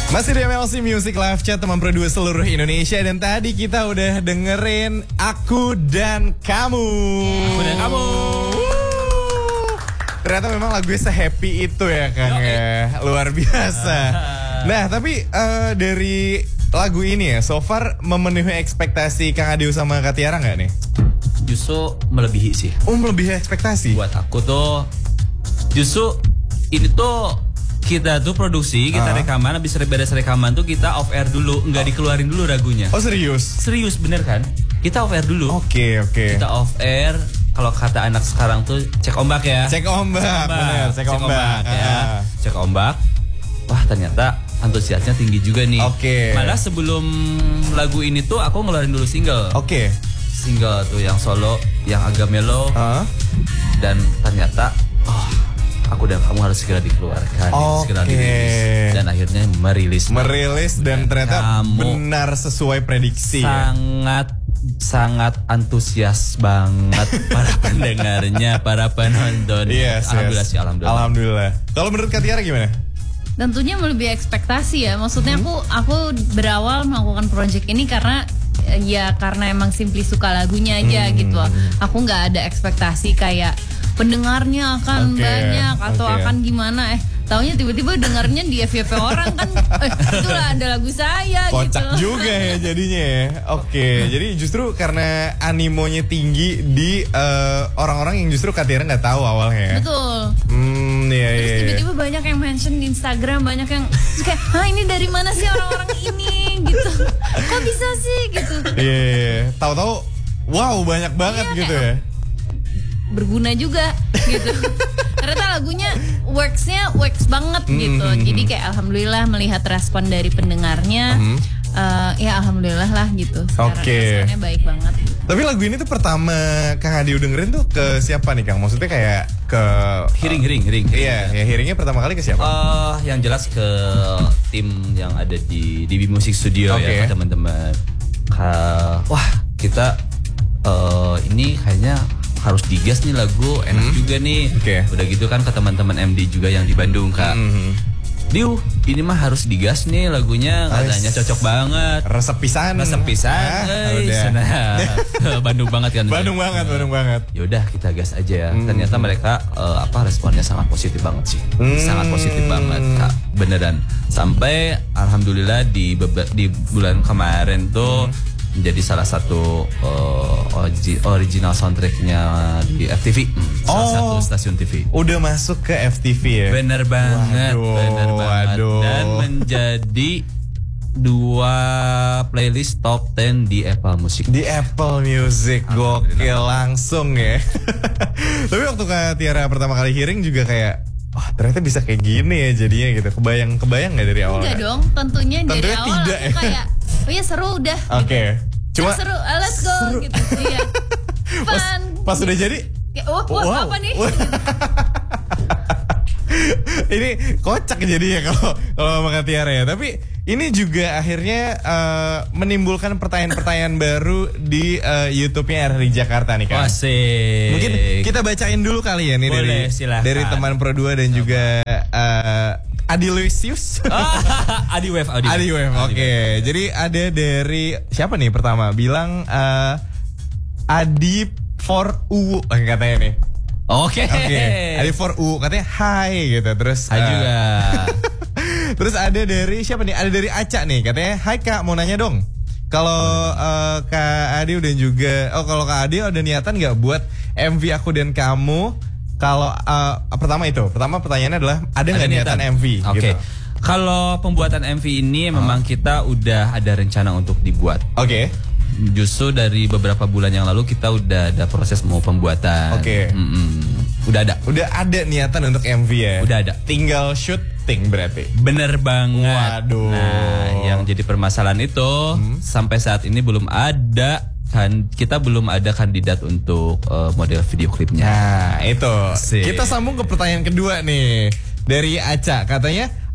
Masih di MLC Music Live Chat teman berdua seluruh Indonesia. Dan tadi kita udah dengerin Aku dan Kamu. Aku dan Kamu. Ternyata memang lagunya se-happy itu ya Kang ya. Luar biasa. Nah tapi dari lagu ini ya, so far memenuhi ekspektasi Kang Adiu sama Kak Tiara gak nih? Justru melebihi sih. Oh, melebihi ekspektasi? Buat aku tuh justru ini tuh kita tuh produksi, kita rekaman, habis beres rekaman tuh kita off air dulu, nggak dikeluarin dulu lagunya. Oh serius? Serius bener kan? Kita off air dulu. Oke. Kita off air, kalau kata anak sekarang tuh cek ombak ya. Cek ombak, bener, cek ombak ya. Cek ombak. Wah ternyata antusiasnya tinggi juga nih. Oke. Malah sebelum lagu ini tuh aku ngeluarin dulu single. Oke. Single tuh yang solo, yang agak mellow. Dan ternyata Aku dan Kamu harus segera dikeluarkan, segera dirilis, dan akhirnya merilis dan ternyata benar sesuai prediksi. Sangat antusias banget para pendengarnya, para penonton. Alhamdulillah sih, alhamdulillah. Kalau menurut Kak Tiara gimana? Tentunya melebihi ekspektasi ya. Maksudnya aku berawal melakukan project ini karena emang simply suka lagunya aja gitu. Aku nggak ada ekspektasi kayak pendengarnya akan banyak atau akan gimana. Taunya tiba-tiba dengarnya di FYP orang kan. Itulah ada lagu saya. Kocak gitu. juga ya jadinya ya. Jadi justru karena animonya tinggi di orang-orang yang justru Kak Tiara nggak tahu awalnya. Betul. Terus tiba-tiba banyak yang mention di Instagram, banyak yang kayak, ini dari mana sih orang-orang ini gitu. Kok bisa sih gitu. Tahu-tahu wow banyak banget gitu ya. Berguna juga gitu. Ternyata lagunya works banget gitu. Jadi kayak alhamdulillah melihat respon dari pendengarnya. Ya alhamdulillah lah gitu. Responnya baik banget. Tapi lagu ini tuh pertama Kang Adiu dengerin tuh ke siapa nih Kang? Maksudnya kayak ke Hearing. Iya, ya hearingnya pertama kali ke siapa? Yang jelas ke tim yang ada di DB Music Studio ya teman-teman. Wah kita ini kayaknya harus digas nih lagu, enak juga nih. Udah gitu kan ke teman-teman MD juga yang di Bandung Kak. Diu, ini mah harus digas nih lagunya, katanya cocok banget. Resep pisan. Bandung banget kan. Bandung banget. Yaudah kita gas aja. Ternyata mereka responnya sangat positif banget sih. Sangat positif banget Kak, beneran. Sampai alhamdulillah di bulan kemarin tuh menjadi salah satu original soundtracknya di FTV, salah satu stasiun TV. Udah masuk ke FTV ya? Bener banget. Dan menjadi 2 playlist top 10 di Apple Music. Di Apple Music, gokil langsung ya. Tapi waktu Kak Tiara pertama kali hearing juga kayak, ternyata bisa kayak gini ya jadinya gitu. Kebayang gak dari awal? Enggak dong, tentunya dari awal tidak, aku kayak ya seru udah. Cuma seru, let's go seru. Gitu. Iya. Fun. Pas udah jadi, apa nih? Ini kocak jadinya kalau sama Kak Tiara ya. Tapi ini juga akhirnya menimbulkan pertanyaan-pertanyaan baru di YouTube-nya RRI Jakarta nih Kak. Mungkin kita bacain dulu kali ya nih. Boleh, dari teman Pro 2 dan juga Adi Lucius. Adi Wave. Oke. Jadi ada dari siapa nih pertama? Bilang Adi for U katanya nih. Oke. Adi for U katanya hai gitu. Terus hai juga. Terus ada dari siapa nih? Ada dari Aca nih katanya, hai Kak, mau nanya dong. Kalau Kak Adi dan juga kalau Kak Adi ada niatan nggak buat MV Aku dan Kamu? Kalau pertama pertanyaannya adalah ada nggak niatan MV? Gitu. Kalau pembuatan MV ini memang kita udah ada rencana untuk dibuat. Justru dari beberapa bulan yang lalu kita udah ada proses mau pembuatan. Udah ada niatan untuk MV ya. Udah ada. Tinggal syuting berarti. Bener banget. Waduh. Nah, yang jadi permasalahan itu sampai saat ini belum ada. Kita belum ada kandidat untuk model video klipnya. Nah itu kita sambung ke pertanyaan kedua nih dari Aca. Katanya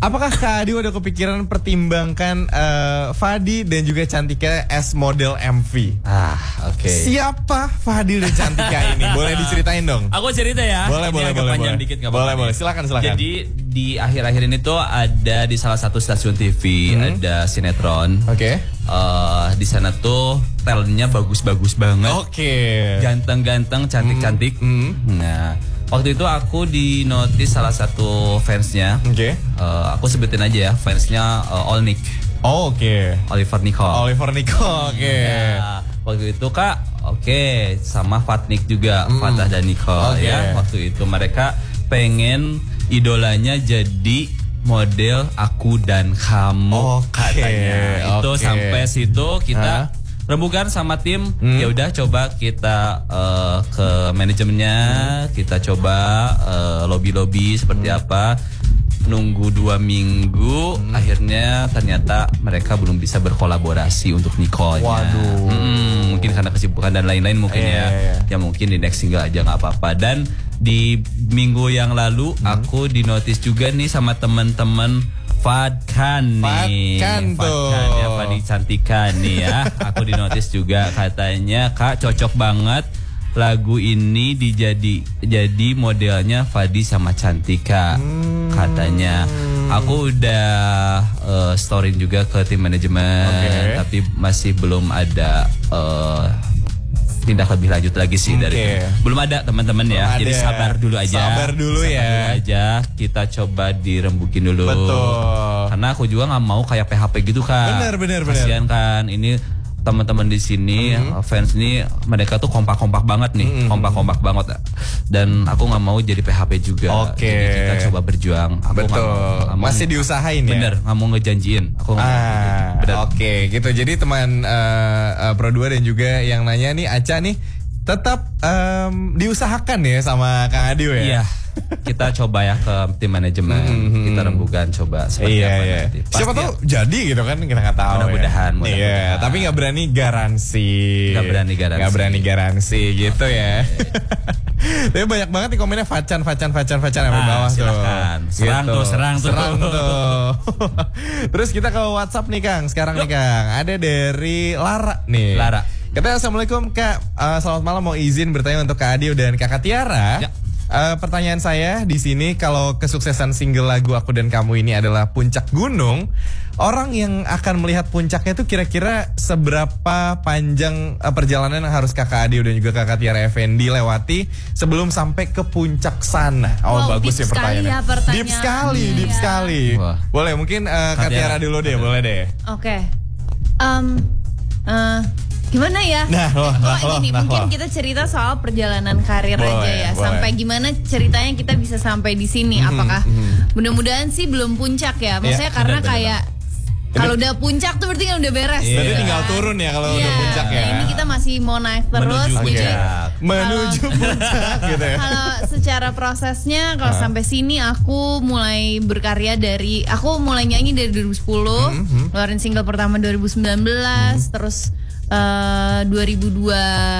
Apakah Kak Adi udah kepikiran pertimbangkan Fadi dan juga Cantika as model MV? Oke. Siapa Fadi dan Cantika ini? Boleh diceritain dong? Aku cerita ya. Boleh. Panjang dikit, boleh. Silakan. Jadi di akhir-akhir ini tuh ada di salah satu stasiun TV ada sinetron. Oke. Di sana tuh talentnya bagus-bagus banget. Oke. Ganteng-ganteng, cantik-cantik. Nah, waktu itu aku di notice salah satu fansnya. Oke. Aku sebutin aja ya, fansnya Olnik. Oke. Oliver Nicole. Oke. Ya, waktu itu Kak, sama Fatnik juga, Fatah dan Nicole ya. Waktu itu mereka pengen idolanya jadi model Aku dan Kamu katanya. Itu sampai situ kita rembukan sama tim. Ya udah coba kita ke manajemennya, kita coba lobby seperti apa. Nunggu 2 minggu, akhirnya ternyata mereka belum bisa berkolaborasi untuk Nicole-nya. Waduh. Mungkin karena kesibukan dan lain-lain mungkin ya mungkin di next single aja nggak apa-apa. Dan di minggu yang lalu aku di notice juga nih sama teman-teman Fadkan nih. Fadkan ya, Fadi Cantika nih ya. Aku di notice juga katanya Kak cocok banget lagu ini jadi modelnya Fadi sama Cantika katanya. Aku udah storyin juga ke tim manajemen, tapi masih belum ada tindak lebih lanjut lagi sih dari itu. Belum ada teman-teman ya. Jadi sabar dulu aja. Sabar dulu ya. Kita coba dirembukin dulu. Betul. Karena aku juga nggak mau kayak PHP gitu Kak. Bener. Kasian kan ini teman-teman di sini fans ini mereka tuh kompak-kompak banget nih, kompak-kompak banget. Dan aku nggak mau jadi PHP juga. Jadi kita coba berjuang. Aku betul. Masih diusahain ya. Bener, nggak mau ngejanjiin. Aku nggak mau. Oke, gitu. Jadi teman Pro 2 dan juga yang nanya nih Aca nih tetap diusahakan ya sama Kang Adio ya. Iya. Kita coba ya ke tim manajemen, kita rembukan coba seperti apa nanti. Siapa tahu jadi gitu kan, kita nggak tahu. Mudah-mudahan. Iya, tapi nggak berani garansi. Nggak berani garansi gitu ya. Tapi banyak banget nih komennya Facan sampai bawah silakan. tuh. Serang tuh. Terus kita ke WhatsApp nih Kang. Sekarang nih Kang, ada dari Lara nih. Lara. Katanya assalamualaikum Kak. Selamat malam, mau izin bertanya untuk Kak Adio dan Kakak Tiara. Ya. Pertanyaan saya di sini, kalau kesuksesan single lagu Aku dan Kamu ini adalah puncak gunung, orang yang akan melihat puncaknya itu kira-kira seberapa panjang perjalanan yang harus Kakak Adio dan juga Kakak Tiara Effendi lewati sebelum sampai ke puncak sana? Bagus ya pertanyaannya. Deep sekali. Wah. Boleh mungkin Kak Tiara dulu deh, boleh deh. Oke. Gimana ya? Mungkin kita cerita soal perjalanan karir aja ya. Sampai gimana ceritanya kita bisa sampai di sini? Apakah mudah-mudahan sih belum puncak ya? Maksudnya karena kayak kalau udah puncak tuh berarti kan udah beres. Berarti tinggal turun ya kalau udah puncak ya. Ini kita masih mau naik terus. Menuju puncak gitu ya. Kalau secara prosesnya kalau sampai sini aku mulai berkarya aku mulai nyanyi dari 2010, ngeluarin single pertama 2019, terus 2022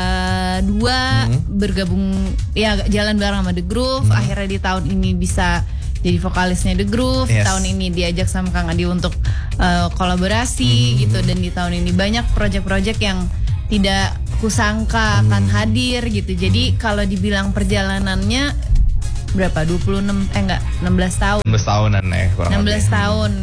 bergabung ya jalan bareng sama The Groove. Akhirnya di tahun ini bisa jadi vokalisnya The Groove. Tahun ini diajak sama Kang Adi untuk kolaborasi gitu. Dan di tahun ini banyak project-project yang tidak kusangka akan hadir gitu. Jadi kalau dibilang perjalanannya berapa? 16 tahun. 16 tahunan ya kurang 16 tahun.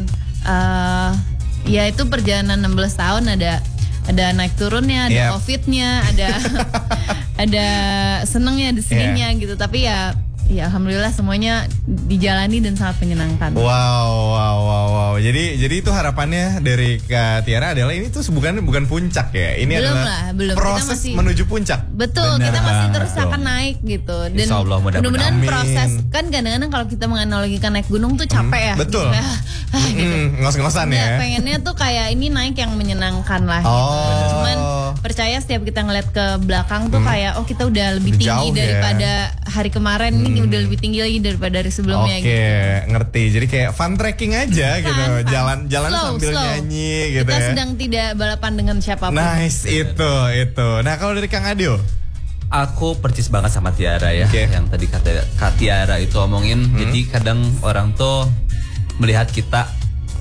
Ya itu perjalanan 16 tahun ada naik turunnya, ada COVID-nya, ada senengnya, ada sedihnya gitu. Tapi ya alhamdulillah semuanya dijalani dan sangat menyenangkan. Wow. Jadi itu harapannya dari Kak Tiara adalah ini tuh bukan puncak ya. Ini belum proses menuju puncak. Betul, kita masih terus akan naik gitu. Dan mudah-mudahan proses, kan kadang-kadang kalau kita menganalogikan naik gunung tuh capek ya. Betul. Gitu. Ngos-ngosan ya. Pengennya tuh kayak ini naik yang menyenangkan lah gitu. Cuman percaya setiap kita ngeliat ke belakang tuh kayak kita udah lebih tinggi daripada hari kemarin. Ini udah lebih tinggi lagi daripada dari sebelumnya gitu. Ngerti. Jadi kayak fun trekking aja gitu. Jalan sambil nyanyi gitu. Kita sedang tidak balapan dengan siapapun. Nice itu. Nah, kalau dari Kang Adio, aku percis banget sama Tiara ya. Yang tadi Kak Tiara itu omongin. Jadi kadang orang tuh melihat kita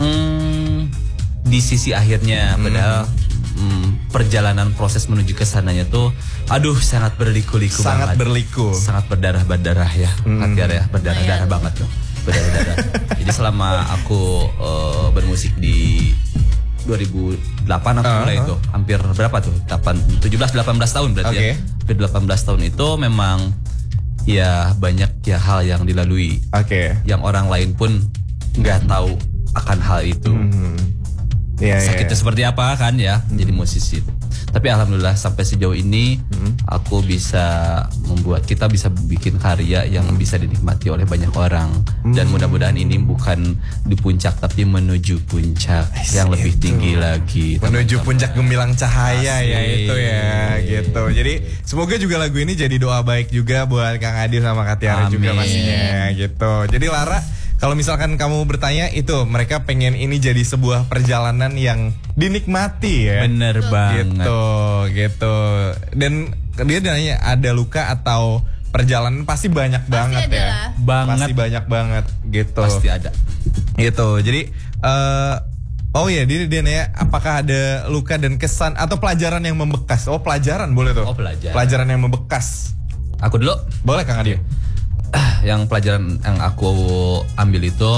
di sisi akhirnya, padahal perjalanan proses menuju ke sananya tuh aduh sangat berliku-liku sangat banget. berliku, sangat berdarah-darah ya, Tiara ya, berdarah-darah banget tuh, berdarah-darah. Jadi selama aku bermusik di 2008 aku mulai itu, hampir berapa tuh? 17-18 tahun berarti ya. Hampir 18 tahun itu memang ya banyak ya hal yang dilalui. Yang orang lain pun nggak tahu akan hal itu. Sakitnya seperti apa kan ya, jadi musisi itu. Tapi alhamdulillah sampai sejauh ini aku bisa kita bisa bikin karya yang bisa dinikmati oleh banyak orang. Dan mudah-mudahan ini bukan di puncak tapi menuju puncak yang lebih tinggi lagi. Menuju puncak gemilang cahaya ya itu ya gitu. Jadi semoga juga lagu ini jadi doa baik juga buat Kang Adil sama Kak Tiara juga pastinya gitu. Jadi Lara, kalau misalkan kamu bertanya itu mereka pengen ini jadi sebuah perjalanan yang dinikmati ya. Bener banget. Gitu. Dan dia nanya ada luka atau perjalanan pasti banyak banget ya. Pasti banyak banget gitu. Pasti ada. Gitu. Jadi oh ya dia nanya apakah ada luka dan kesan atau pelajaran yang membekas. Oh pelajaran boleh tuh. Pelajaran yang membekas. Aku dulu. Boleh Kang Adil. Yang pelajaran yang aku ambil itu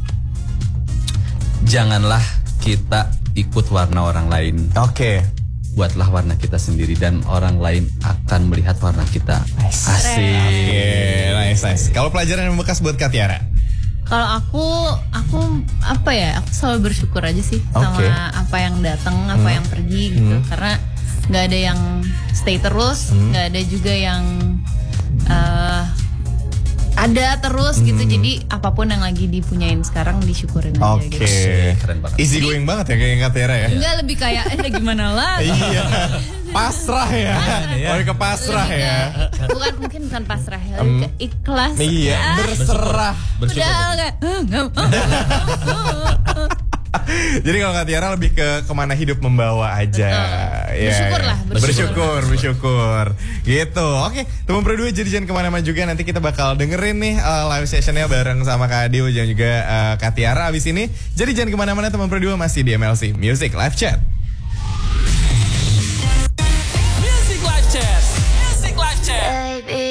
janganlah kita ikut warna orang lain. Buatlah warna kita sendiri dan orang lain akan melihat warna kita. Asik. Nice. Kalau pelajaran yang membekas buat Kak Tiara? Kalau aku apa ya? Aku selalu bersyukur aja sih sama apa yang datang, apa yang pergi gitu. Karena nggak ada yang stay terus, nggak ada juga yang ada terus gitu. Jadi apapun yang lagi dipunyain sekarang disyukurin aja gitu. Keren banget. Easy going banget ya kayak Kak Tiara ya. Enggak, lebih kayak gimana lah. Iya. Pasrah ya. Ke pasrah ya. Bukan pasrah ya, lebih ke ikhlas. Iya, berserah. Udah Jadi kalau Kak Tiara lebih ke kemana hidup membawa aja. Bersyukur. Gitu. Oke, teman berdua jadi jangan kemana-mana juga. Nanti kita bakal dengerin nih live sessionnya bareng sama Kak Adil dan juga Kak Tiara abis ini. Jadi jangan kemana-mana teman berdua, masih di MLC Music Live Chat. Music Live Chat.